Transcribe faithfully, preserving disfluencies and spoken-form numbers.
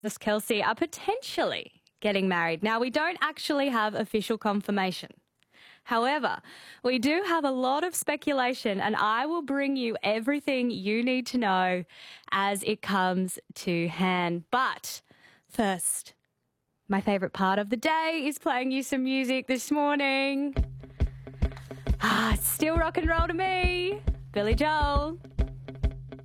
Travis Kelce are potentially getting married. Now, we don't actually have official confirmation. However, we do have a lot of speculation, and I will bring you everything you need to know as it comes to hand. But first, my favourite part of the day is playing you some music this morning. Ah, it's still rock and roll to me. Billy Joel.